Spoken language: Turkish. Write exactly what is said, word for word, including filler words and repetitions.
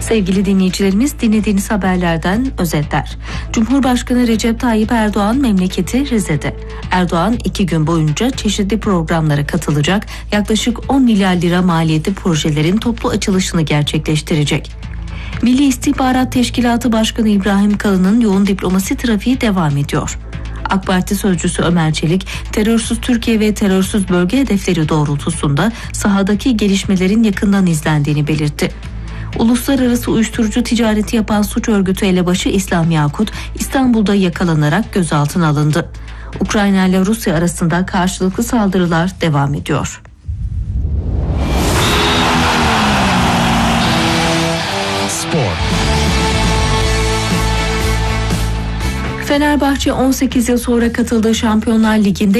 Sevgili dinleyicilerimiz, dinlediğiniz haberlerden özetler. Cumhurbaşkanı Recep Tayyip Erdoğan memleketi Rize'de. Erdoğan iki gün boyunca çeşitli programlara katılacak, yaklaşık on milyar lira maliyetli projelerin toplu açılışını gerçekleştirecek. Milli İstihbarat Teşkilatı Başkanı İbrahim Kalın'ın yoğun diplomasi trafiği devam ediyor. AK Parti sözcüsü Ömer Çelik, terörsüz Türkiye ve terörsüz bölge hedefleri doğrultusunda sahadaki gelişmelerin yakından izlendiğini belirtti. Uluslararası uyuşturucu ticareti yapan suç örgütü elebaşı İslam Yakut, İstanbul'da yakalanarak gözaltına alındı. Ukrayna ile Rusya arasında karşılıklı saldırılar devam ediyor. Spor. Fenerbahçe on sekiz yıl sonra katıldığı Şampiyonlar Ligi'nde